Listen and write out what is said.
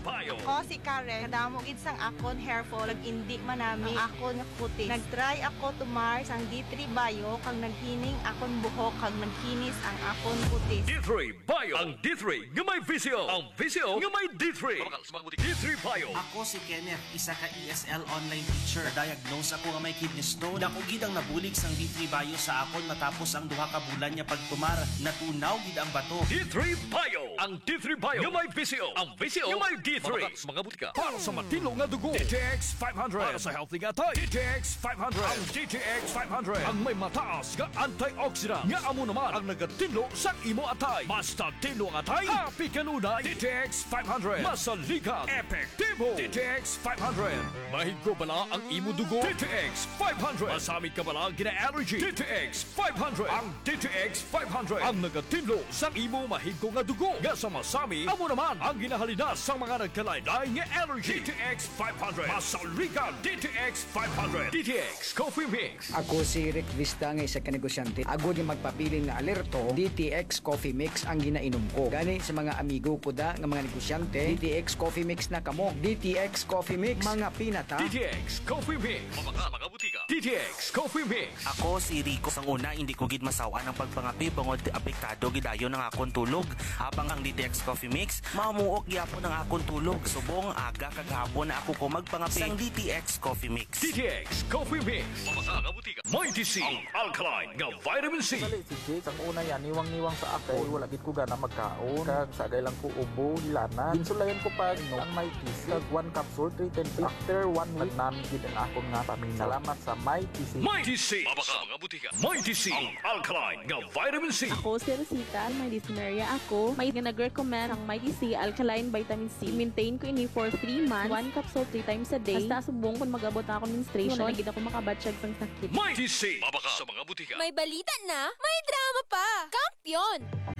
Bio. Ako si Karen, kadamo gid sang akon hair fall, indi manami ang akon nga kutis. Nagtry ako tumar sang D3 Bio kang naghining akon buhok kang naghinis ang akon kutis. D3 Bio. Ang D3 nga may visio. Ang visio nga may D3. D3 Bio. Ako si Kenneth, isa ka ESL online teacher. Diagnose ako nga may kidney stone. Dako gid ang nabulig sang D3 Bio sa akon matapos ang duha ka bulan niya pagtumar. Natunaw gid ang bato. D3 Bio. Ang D3 Bio nga may visio. Ang visio nga may D3. Mga butika. Para sa matino nga dugo. DTX 500. Para sa healthy nga tayo. DTX 500. Ang DTX 500. Ang may mataas nga antioxidant. Nga amo naman ang nagatinlo sa imo atay. Basta tinlo ang atay. Happy kanunay. DTX 500. Masalikan. Epektibo. DTX 500. Mahigko bala ang imo dugo. DTX 500. Masamit ka bala gina-allergy. DTX 500. Ang DTX 500. Ang nagatinlo sa imo mahigko nga dugo. Nga sa masami, amo naman ang ginahalina sa mga nagkalain-lain nga allergy. DTX 500. Masalikan. DTX 500. DTX Coffee Mix. Ako si Rick Vista nga isa ka negosyante. Ako di magpapili nga alerto, DTX Coffee Mix ang ginainom ko. Gani sa mga amigo ko da nga mga negosyante, DTX Coffee Mix na kamo. DTX Coffee Mix, mga pinata. DTX Coffee Mix. Mga butika. DTX Coffee Mix. Ako si Rico. Sang una, hindi ko gid masawa ng pagpangapi bangod apektado gidayo ng akong tulog. Habang ang DTX Coffee Mix, mamuok gyapon ang akong tulog. Subong aga kagahapon na ako ko magpangapi sang DTX Coffee Mix. DTX Coffee Mix. Mga butika. Mighty C. Ang alkaline nga vitamin C. Dali si Jake, ang una yan, niwang-niwang sa akay, wala gid ko gana magkaon. Kag sagay lang ko ubo, hilana. Ginsulayan ko pa no, ang may TC. Kag 1 capsule, 310. After 1 week, namin gid ang akong nga paminaw. Salamat sa may TC. Mighty C. Mga butika. Mighty C. Ang alkaline nga vitamin C. Ako si Rosita, may dyspnea ako. May nag-recommend ang Mighty C Alkaline Vitamin C. Maintain ko ini for 3 months. 1 capsule 3 times a day. Basta subong kung mag-abot na ako menstruation. Wala na ako makabatsyag sang sakit. Mighty C. Sa mga butika. May balita na, may drama pa. Kampiyon!